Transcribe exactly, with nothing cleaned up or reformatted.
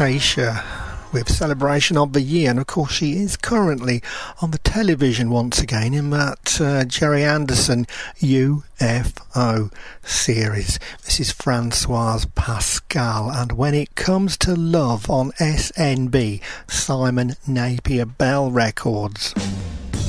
Aisha with Celebration of the Year, and of course she is currently on the television once again in that uh, Jerry Anderson U F O series. This is Francoise Pascal, and When It Comes to Love on S N B, Simon Napier Bell Records.